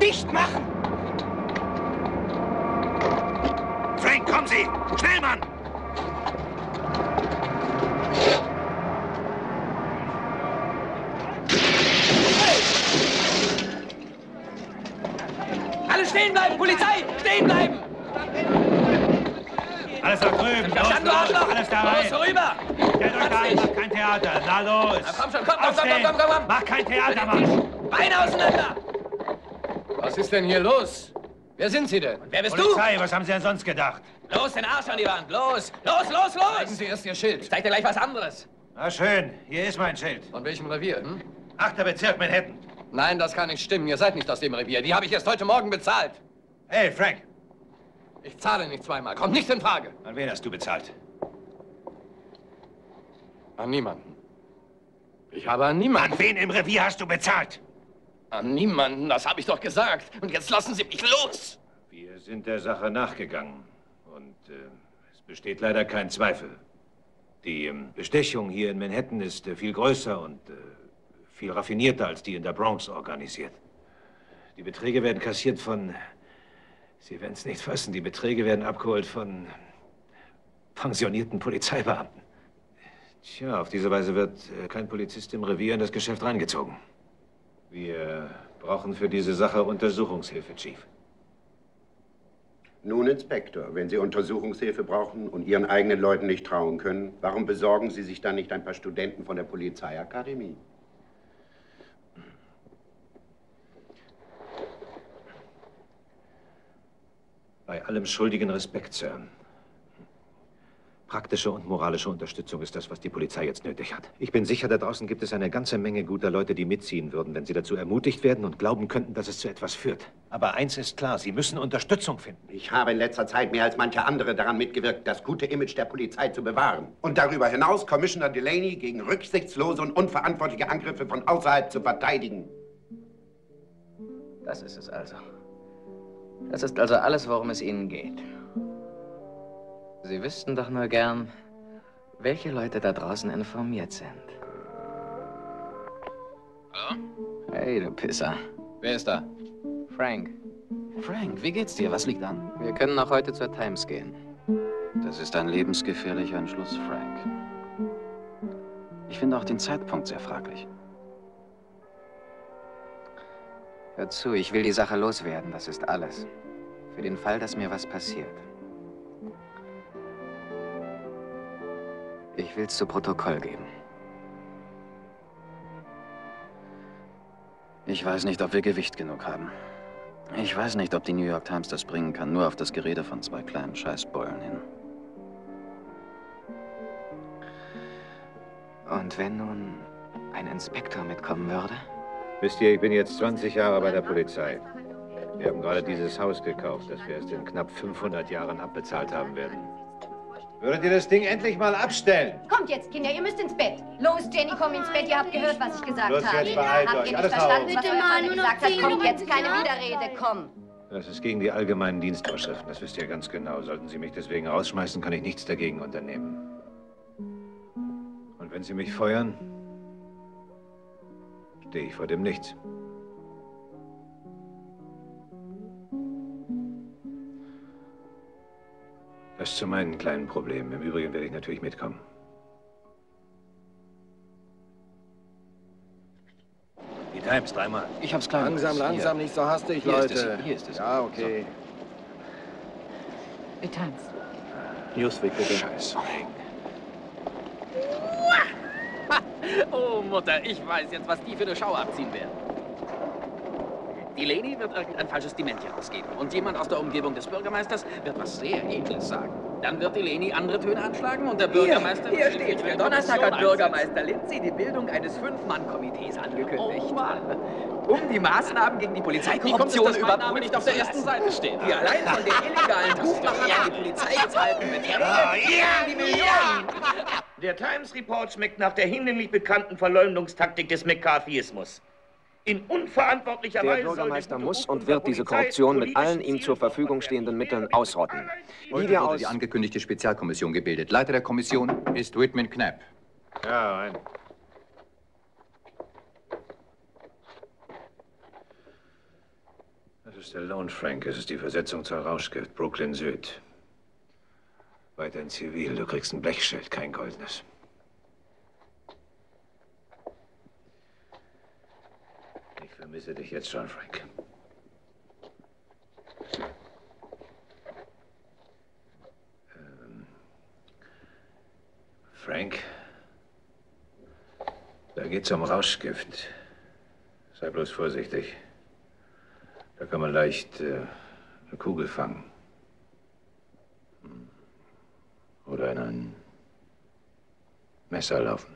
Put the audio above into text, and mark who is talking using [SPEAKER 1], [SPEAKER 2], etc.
[SPEAKER 1] Dicht machen!
[SPEAKER 2] Frank, kommen Sie! Schnell, Mann!
[SPEAKER 1] Alle stehen bleiben! Polizei! Stehen bleiben!
[SPEAKER 2] Alles da drüben!
[SPEAKER 1] Verstanden, du Arschloch!
[SPEAKER 2] Alles da rein!
[SPEAKER 1] Los, vorüber!
[SPEAKER 2] Stellt euch da ein, macht kein Theater! Na los!
[SPEAKER 1] Na, komm schon, komm!
[SPEAKER 2] Mach kein Theater, Mann!
[SPEAKER 1] Beine auseinander!
[SPEAKER 3] Was ist denn hier los? Wer sind Sie denn?
[SPEAKER 1] Und wer bist
[SPEAKER 2] Polizei, was haben Sie denn sonst gedacht?
[SPEAKER 1] du? Los, den Arsch an die Wand! Los! Los!
[SPEAKER 3] Zeigen Sie erst Ihr Schild.
[SPEAKER 1] Ich zeig dir gleich was anderes.
[SPEAKER 2] Na schön, hier ist mein Schild.
[SPEAKER 3] Von welchem Revier?
[SPEAKER 2] 8. Bezirk Manhattan.
[SPEAKER 3] Nein, das kann nicht stimmen. Ihr seid nicht aus dem Revier. Die habe ich erst heute Morgen bezahlt.
[SPEAKER 2] Hey, Frank.
[SPEAKER 3] Ich zahle nicht zweimal. Kommt nicht in Frage.
[SPEAKER 2] An wen hast du bezahlt?
[SPEAKER 3] An niemanden. Ich habe an niemanden.
[SPEAKER 2] An wen im Revier hast du bezahlt?
[SPEAKER 3] An niemanden, das habe ich doch gesagt. Und jetzt lassen Sie mich los.
[SPEAKER 2] Wir sind der Sache nachgegangen. Und es besteht leider kein Zweifel. Die Bestechung hier in Manhattan ist viel größer und viel raffinierter als die in der Bronx organisiert. Die Beträge werden kassiert von... Sie werden es nicht fassen, die Beträge werden abgeholt von pensionierten Polizeibeamten. Tja, auf diese Weise wird kein Polizist im Revier in das Geschäft reingezogen. Wir brauchen für diese Sache Untersuchungshilfe, Chief.
[SPEAKER 4] Nun, Inspektor, wenn Sie Untersuchungshilfe brauchen und Ihren eigenen Leuten nicht trauen können, warum besorgen Sie sich dann nicht ein paar Studenten von der Polizeiakademie?
[SPEAKER 2] Bei allem schuldigen Respekt, Sir. Praktische und moralische Unterstützung ist das, was die Polizei jetzt nötig hat. Ich bin sicher, da draußen gibt es eine ganze Menge guter Leute, die mitziehen würden, wenn sie dazu ermutigt werden und glauben könnten, dass es zu etwas führt. Aber eins ist klar, sie müssen Unterstützung finden.
[SPEAKER 4] Ich habe in letzter Zeit mehr als manche andere daran mitgewirkt, das gute Image der Polizei zu bewahren. Und darüber hinaus Commissioner Delaney gegen rücksichtslose und unverantwortliche Angriffe von außerhalb zu verteidigen.
[SPEAKER 5] Das ist es also. Das ist also alles, worum es Ihnen geht. Sie wüssten doch nur gern, welche Leute da draußen informiert sind.
[SPEAKER 3] Hallo?
[SPEAKER 5] Hey, du Pisser.
[SPEAKER 3] Wer ist da?
[SPEAKER 5] Frank,
[SPEAKER 6] Frank, wie geht's dir? Was liegt an?
[SPEAKER 5] wir können noch heute zur Times gehen.
[SPEAKER 6] Das ist ein lebensgefährlicher Entschluss, Frank. Ich finde auch den Zeitpunkt sehr fraglich.
[SPEAKER 5] Hör zu, ich will die Sache loswerden, das ist alles. Für den Fall, dass mir was passiert. Ich will's zu Protokoll geben.
[SPEAKER 6] Ich weiß nicht, ob wir Gewicht genug haben. Ich weiß nicht, ob die New York Times das bringen kann, nur auf das Gerede von zwei kleinen Scheißbullen hin.
[SPEAKER 5] Und wenn nun ein Inspektor mitkommen würde?
[SPEAKER 2] Wisst ihr, ich bin jetzt 20 Jahre bei der Polizei. Wir haben gerade dieses Haus gekauft, das wir erst in knapp 500 Jahren abbezahlt haben werden. Würdet ihr das Ding endlich mal abstellen?
[SPEAKER 7] Kommt jetzt, Kinder, ihr müsst ins Bett. Los, Jenny, komm ins Bett. Ihr habt gehört, was ich gesagt
[SPEAKER 2] Los,
[SPEAKER 7] habe.
[SPEAKER 2] jetzt beeilt
[SPEAKER 7] Habt
[SPEAKER 2] euch.
[SPEAKER 7] ihr
[SPEAKER 2] Alles
[SPEAKER 7] nicht verstanden,
[SPEAKER 2] auf.
[SPEAKER 7] was euer Vater gesagt hat? Kommt jetzt, keine Widerrede, komm.
[SPEAKER 2] Das ist gegen die allgemeinen Dienstvorschriften, das wisst ihr ganz genau. Sollten Sie mich deswegen rausschmeißen, kann ich nichts dagegen unternehmen. Und wenn Sie mich feuern, stehe ich vor dem Nichts. Das zu meinen kleinen Problemen. Im Übrigen werde ich natürlich mitkommen. Die Times, dreimal.
[SPEAKER 6] Ich hab's klar.
[SPEAKER 3] Langsam, nicht so hastig,
[SPEAKER 6] Hier
[SPEAKER 3] Leute.
[SPEAKER 6] ist es. Hier ist es.
[SPEAKER 3] Ja, okay.
[SPEAKER 7] Die Times.
[SPEAKER 3] Newsweek, bitte.
[SPEAKER 6] Scheiße.
[SPEAKER 1] Oh, Mutter, ich weiß jetzt, was die für eine Schau abziehen werden. Delaney wird irgendein falsches Dementchen ausgeben. Und jemand aus der Umgebung des Bürgermeisters wird was sehr Edles sagen. Dann wird Delaney andere Töne anschlagen und der Bürgermeister...
[SPEAKER 8] Hier steht, für Donnerstag hat Bürgermeister Lindsay die Bildung eines 5-Mann-Komitees angekündigt.
[SPEAKER 1] Oh Mann.
[SPEAKER 8] Um die Maßnahmen gegen die Polizeikorruption
[SPEAKER 1] Wie kommt es, dass mein Name nicht auf der ersten Seite steht?
[SPEAKER 8] Die allein von den illegalen Buchmachern an die Polizei gezahlten Beträge die Millionen.
[SPEAKER 9] Der Times Report schmeckt nach der hinlänglich bekannten Verleumdungstaktik des McCarthyismus. In unverantwortlicher
[SPEAKER 10] Der
[SPEAKER 9] Weise
[SPEAKER 10] Bürgermeister muss und wird diese Korruption mit allen ihm zur Verfügung stehenden Mitteln ausrotten.
[SPEAKER 3] Heute wurde die angekündigte Spezialkommission gebildet. Leiter der Kommission ist Whitman Knapp.
[SPEAKER 2] Ja, rein. Mr. Lone Frank, es ist die Versetzung zur Rauschgift, Brooklyn Süd. Weiterhin zivil, du kriegst ein Blechschild, kein goldenes. Ich vermisse dich jetzt schon, Frank. Frank, da geht's um Rauschgift. Sei bloß vorsichtig. Da kann man leicht eine Kugel fangen. Oder in ein Messer laufen.